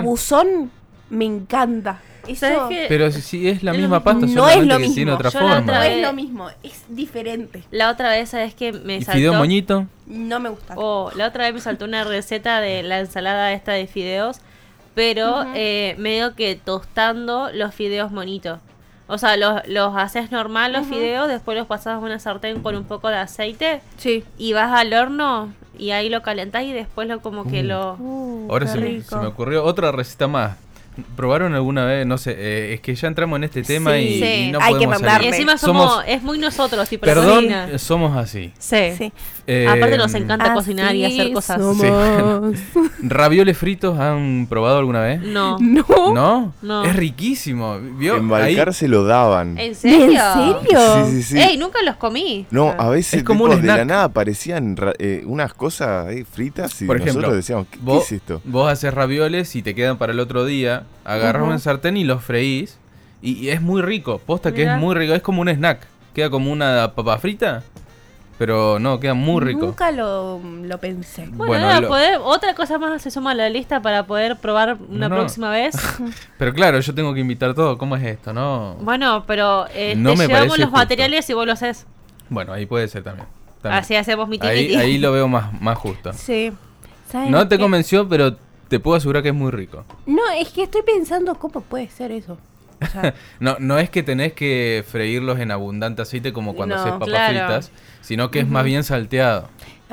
rebuzón me encanta. Eso ¿Sabes qué? Pero si es la Es misma lo pasta, mismo. No solamente es lo que mismo. tiene otra Yo la forma. no otra es lo mismo, es diferente. La otra vez, ¿sabes qué? Me ¿Y saltó. fideo moñito? No me gusta. La otra vez me saltó una receta de la ensalada esta de fideos, pero medio que tostando los fideos monitos. O sea, los haces normal los fideos, después los pasas a una sartén con un poco de aceite Sí. y vas al horno y ahí lo calentás y después lo como que lo... Ahora qué se rico. me ocurrió otra receta más. ¿Probaron alguna vez? No sé, es que ya entramos en este tema Sí. y no Hay que podemos Y mandarle. salir. encima es muy nosotros, tipo la Perdón, cocina. somos así. Sí. Sí. Aparte nos encanta Así cocinar y hacer cosas. somos. ¿Ravioles fritos han probado alguna vez? No. No. ¿No? No. Es riquísimo. ¿Vio? En Ahí- Balcar se lo daban. ¿En serio? ¿En serio? Sí, sí, sí. Ey, nunca los comí. No, a veces Es como tipo, un de la snack. nada aparecían unas cosas ahí fritas y Por nosotros ejemplo, decíamos, ¿qué vos, es esto? vos haces ravioles y te quedan para el otro día. Agarras Ujú. un sartén y los freís. Y es muy rico. Posta que Mirá. es muy rico. Es como un snack. Queda como una papa frita. Pero no, queda muy rico. Nunca lo pensé. Bueno, Bueno, nada, lo- otra cosa más se suma a la lista para poder probar una No. próxima vez. Pero claro, yo tengo que invitar todo. ¿Cómo es esto? No. Bueno, pero No te me llevamos parece los justo. materiales y vos lo haces. Bueno, ahí puede ser también. También. Así hacemos mi Ahí lo veo más justo. Sí. ¿Saben No te qué? convenció, pero te puedo asegurar que es muy rico. No, es que estoy pensando cómo puede ser eso. O sea, No es que tenés que freírlos en abundante aceite como cuando No, haces papas claro. fritas, sino que es más bien salteado.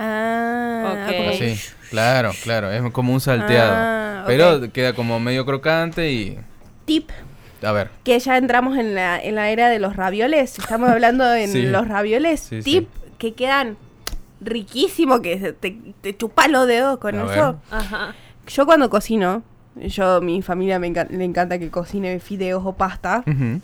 ah, Ok. como- Sí, claro, es como un salteado. Ah, ok. Pero queda como medio crocante y... Tip, A ver, que ya entramos en la era de los ravioles. Estamos hablando en Sí. los ravioles. Sí, Tip que quedan riquísimos, que te chupas los dedos con A eso. ver. Ajá. Yo cuando cocino, mi familia le encanta que cocine fideos o pasta. ujú,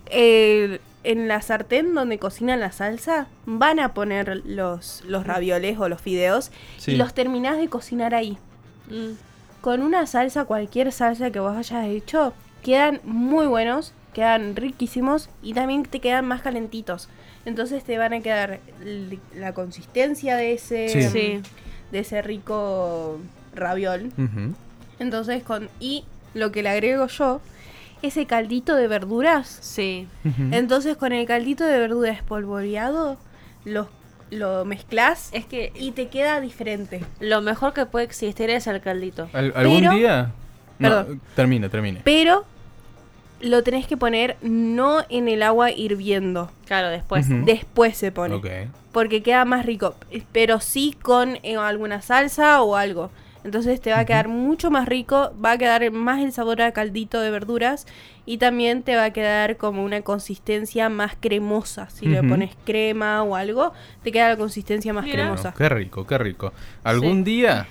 En la sartén donde cocinan la salsa, van a poner los ravioles o los fideos Sí. y los terminás de cocinar ahí. Mm. Con una salsa, cualquier salsa que vos hayas hecho, quedan muy buenos, quedan riquísimos y también te quedan más calentitos. Entonces te van a quedar la consistencia de ese, Sí. Sí. de ese rico raviol. ujú. Entonces, y lo que le agrego yo, ese caldito de verduras. Sí. Entonces, con el caldito de verduras espolvoreado, lo mezclas Es que y te queda diferente. lo mejor que puede existir es el caldito. ¿Algún Pero- día? No, Perdón. termine. Pero lo tenés que poner no en el agua hirviendo. Claro, después. Ujú. Después se pone. Ok. Porque queda más rico. Pero sí con alguna salsa o algo. Entonces te va a quedar mucho más rico. Va a quedar más el sabor a caldito de verduras. Y también te va a quedar como una consistencia más cremosa. Si le Ujú. pones crema o algo, te queda la consistencia más Mira. cremosa. Qué rico, qué rico. Algún día,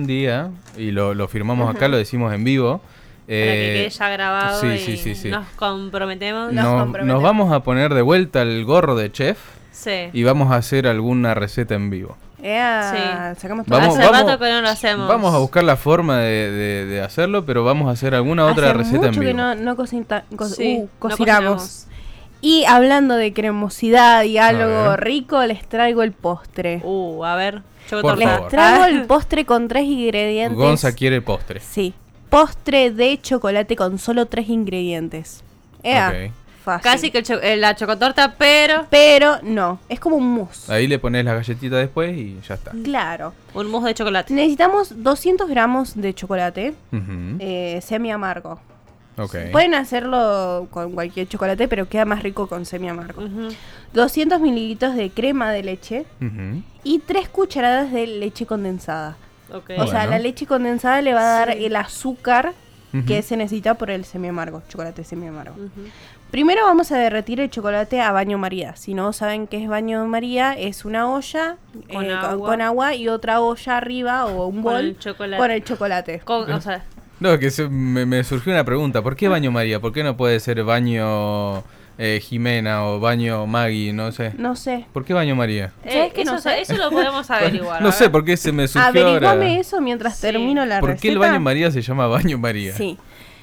y lo firmamos acá, lo decimos en vivo. Para que quede ya grabado sí, y sí. nos comprometemos. No. Nos comprometemos. vamos a poner de vuelta el gorro de chef Sí. y vamos a hacer alguna receta en vivo. Sacamos todo. Vamos- Hace rato que no lo hacemos. Vamos a buscar la forma de hacerlo, pero vamos a hacer alguna otra Hace receta en mucho vivo. que no Sí, no cocinamos. cocinamos. Y hablando de cremosidad y algo ver. rico, les traigo el postre. A ver. Por chocotorta. Les favor. traigo el postre con 3 ingredientes. Gonza quiere postre. Sí. Postre de chocolate con solo 3 ingredientes. Ok. Fácil. Casi que la chocotorta, pero Pero no, es como un mousse. Ahí le pones la galletita después y ya está. Claro. un mousse de chocolate. Necesitamos 200 gramos de chocolate Ujú. semi amargo. Ok. Pueden hacerlo con cualquier chocolate, pero queda más rico con semi amargo. Ujú. 200 mililitros de crema de leche Ujú. y 3 cucharadas de leche condensada. Ok. O sea, Bueno. la leche condensada le va a dar Sí. el azúcar que Ujú. se necesita por el semi amargo, chocolate semi amargo. Ujú. Primero vamos a derretir el chocolate a baño María. Si no saben qué es baño María, es una olla Con agua. con agua y otra olla arriba o un Con bol el chocolate. con el chocolate. O sea, No, que me surgió una pregunta. ¿Por qué baño María? ¿Por qué no puede ser baño Jimena o baño Maggie? No sé. No sé. ¿Por qué baño María? ¿Sabes que no sé? eso lo podemos averiguar. No a sé ver. por qué se me surgió ahora. Averiguame eso mientras Sí. termino la ¿Por receta. qué el baño María se llama baño María? Sí.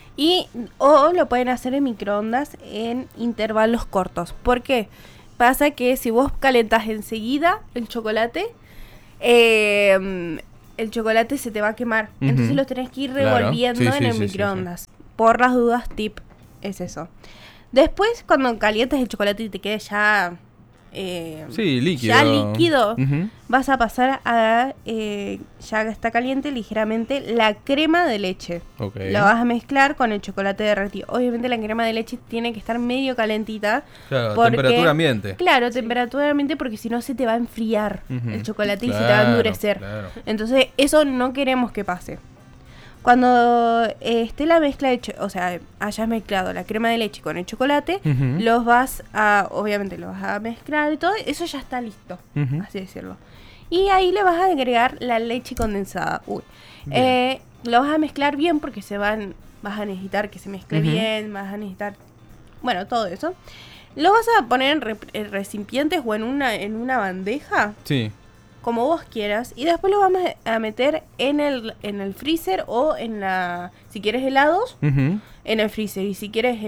O lo pueden hacer en microondas en intervalos cortos. ¿Por qué? Pasa que si vos calentás enseguida el chocolate, el chocolate se te va a quemar. Ujú. Entonces lo tenés que ir Claro. revolviendo Sí, sí, en el sí, sí, microondas. Por las dudas, tip es eso. Después, cuando calientas el chocolate y te quede ya... Sí, líquido. Ya líquido. Ujú. Vas a pasar a, ya que está caliente, ligeramente, la crema de leche. Ok. La vas a mezclar con el chocolate derretido. Obviamente la crema de leche tiene que estar medio calentita. Claro, porque- temperatura ambiente. Claro, temperatura ambiente, porque si no se te va a enfriar Ujú. el chocolate y se te va a Claro, endurecer. claro. Entonces eso no queremos que pase. Cuando esté la mezcla de o sea, hayas mezclado la crema de leche con el chocolate, Ujú. los vas a, obviamente los vas a mezclar y todo, eso ya está listo, Ujú. así decirlo. Y ahí le vas a agregar la leche condensada. Bien. Lo vas a mezclar bien porque vas a necesitar que se mezcle Ujú. bien, vas a necesitar, bueno, todo eso. Lo vas a poner en recipientes o en una bandeja, Sí. como vos quieras, y después lo vamos a meter en el freezer o si quieres helados, Ujú. en el freezer, y si quieres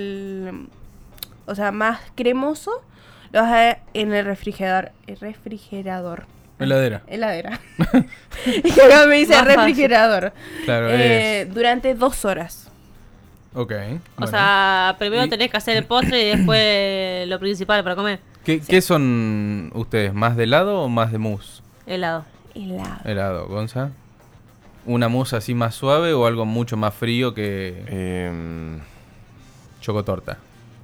o sea, más cremoso, lo vas a en el refrigerador. Heladera. Heladera. Y que acá me dice Más fácil. refrigerador. Claro, Durante 2 horas. Ok. O bueno. sea, primero Y- tenés que hacer el postre y después lo principal para comer. ¿Qué son ustedes? ¿Más de helado o más de mousse? Helado. Helado. Helado, Gonza. ¿Una mousse así más suave o algo mucho más frío que chocotorta?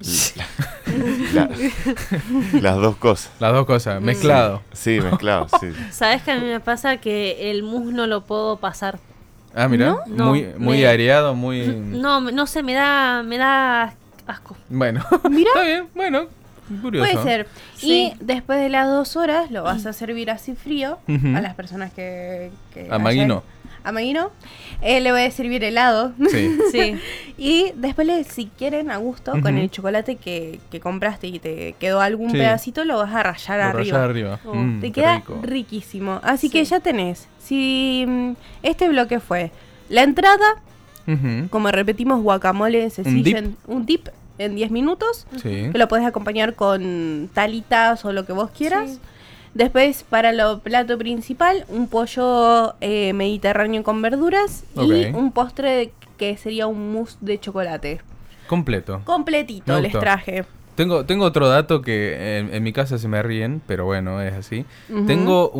La- las dos cosas. Las dos cosas, mezclado. Sí, mezclado, sí. ¿Sabes que a mí me pasa que el mousse no lo puedo pasar? Ah, mira, No, muy me- aireado, muy... No sé, me da asco. Bueno, Mira. está bien, bueno, curioso. Puede ser. Sí. Y después de las 2 horas lo vas a servir así frío Ujú. a las personas que A Magui no. A Magui no. Le voy a servir helado. Sí. Sí. Y después, si quieren, a gusto, con Ujú. el chocolate que compraste y te quedó algún Sí. pedacito, lo vas a rallar Lo arriba. rayás arriba. Oh. Te Qué queda rico. riquísimo. Así Sí. que ya tenés. Si este bloque fue la entrada, Ujú. como repetimos, guacamole sencillo, dip. un dip en 10 minutos. Sí. Que lo podés acompañar con talitas o lo que vos quieras. Sí. Después, para lo plato principal, un pollo mediterráneo con verduras Ok. y un postre que sería un mousse de chocolate. Completo. Completito Me les gustó. traje. Tengo otro dato que en mi casa se me ríen, pero bueno, es así. Ujú. Tengo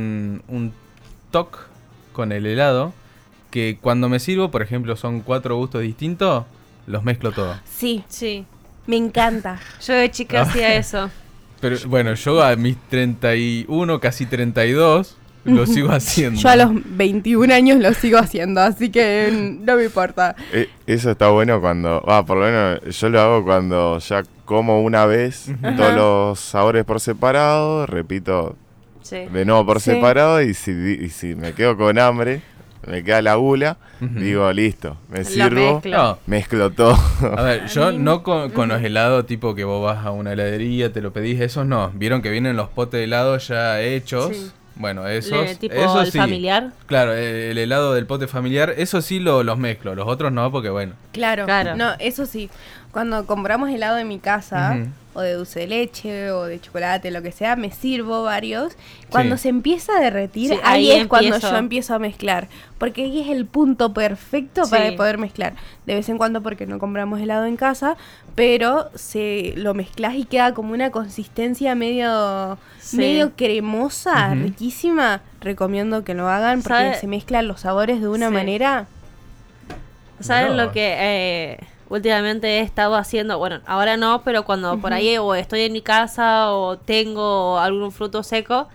un toque con el helado que cuando me sirvo, por ejemplo, son 4 gustos distintos, los mezclo todos. Sí, Sí. me encanta. Yo de chica Ah. hacía eso. Pero bueno, yo a mis 31, casi 32, lo sigo haciendo. Yo a los 21 años lo sigo haciendo, así que no me importa. Eso está bueno cuando... por lo menos yo lo hago cuando ya como una vez Ujú. todos los sabores por separado, repito Sí. de nuevo por Sí. separado y si me quedo con hambre, me queda la gula, Ujú. digo, listo, me Lo sirvo, mezclo. No, mezclo todo. a ver, yo no con los helados tipo que vos vas a una heladería, te lo pedís, esos no. Vieron que vienen los potes de helado ya hechos. Sí. Bueno, esos, Tipo eso el sí. familiar. Claro, el helado del pote familiar, eso sí los mezclo, los otros no, porque bueno. Claro, Claro. no, eso sí. Cuando compramos helado en mi casa, Ujú. o de dulce de leche, o de chocolate, lo que sea, me sirvo varios. Cuando Sí. se empieza a derretir, Sí, ahí ahí es cuando empiezo. yo empiezo a mezclar. Porque ahí es el punto perfecto Sí. para poder mezclar. De vez en cuando, porque no compramos helado en casa, pero lo mezclas y queda como una consistencia medio Sí. cremosa, Ujú. riquísima. Recomiendo que lo hagan porque ¿Sabe? se mezclan los sabores de una Sí. manera. ¿Saben Mirá. lo que últimamente he estado haciendo? Bueno, ahora no, pero cuando por ahí o estoy en mi casa o tengo algún fruto seco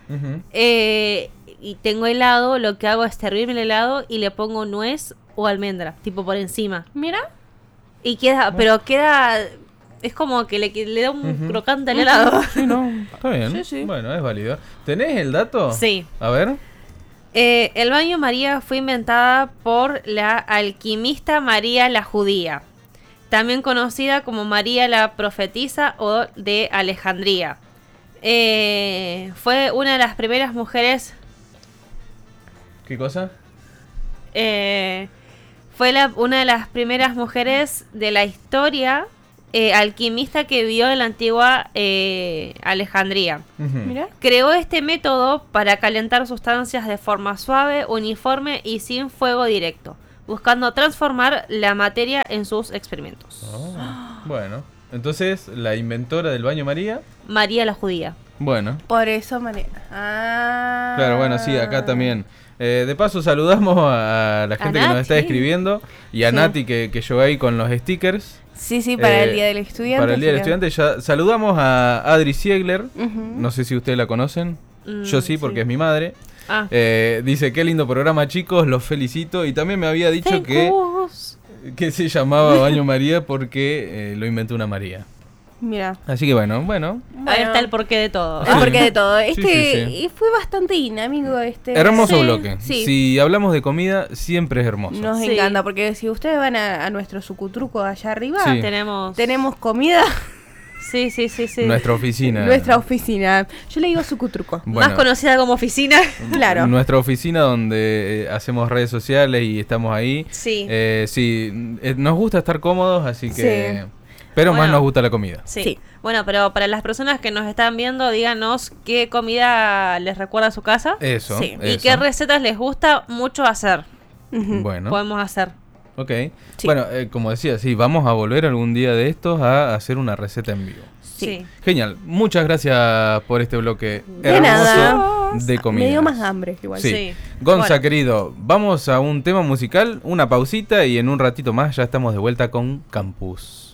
y tengo helado, lo que hago es servirme el helado y le pongo nuez o almendra, tipo por encima. Mira. Y queda, pero queda, es como que le da un Ujú. crocante al helado. Sí, no, está bien. Sí, sí. Bueno, es válido. ¿Tenés el dato? Sí. A ver. El baño María fue inventada por la alquimista María la Judía, también conocida como María la Profetisa o de Alejandría. Fue una de las primeras mujeres, ¿Qué cosa? fue una de las primeras mujeres de la historia alquimista que vivió en la antigua Alejandría. Ujú. Mira. Creó este método para calentar sustancias de forma suave, uniforme y sin fuego directo, buscando transformar la materia en sus experimentos. Oh, bueno, entonces la inventora del baño María. María la judía. Bueno, Por eso Ah. claro, bueno, sí, acá también. De paso saludamos a la gente que nos está Nati. escribiendo y a Sí. Nati que llegó ahí con los stickers. Sí, para el Día del Estudiante. Para el Día del así que- Estudiante. Ya saludamos a Adri Siegler. Ujú. No sé si ustedes la conocen. Yo sí, porque sí. es mi madre. Ah. Dice, qué lindo programa, chicos, los felicito. Y también me había dicho que se llamaba Baño María porque lo inventó una María. Mira. Así que bueno. Ahí está el porqué de todo. Es porque de todo. Sí, sí. Y fue bastante dinámico este. Hermoso Sí, bloque. Sí. Si hablamos de comida, siempre es hermoso. Nos Sí. encanta, porque si ustedes van a nuestro sucutruco allá arriba, Sí. Tenemos comida. Sí. Nuestra oficina. Nuestra oficina. Yo le digo sucutruco. Bueno, Más conocida como oficina. Claro. Nuestra oficina donde hacemos redes sociales y estamos ahí. Sí. Nos gusta estar cómodos, así que... Sí. Pero más Bueno. nos gusta la comida. Sí. Bueno, pero para las personas que nos están viendo, díganos qué comida les recuerda a su casa. Eso. Sí. Y eso. qué recetas les gusta mucho hacer. Ujú. Bueno, Podemos hacer. ok. Sí. Bueno, como decía, sí, vamos a volver algún día de estos a hacer una receta en vivo. Sí. Genial. Muchas gracias por este bloque De hermoso nada. de comida. Me dio más hambre igual. Sí. Sí. Gonza, Bueno. querido, vamos a un tema musical, una pausita y en un ratito más ya estamos de vuelta con Campus.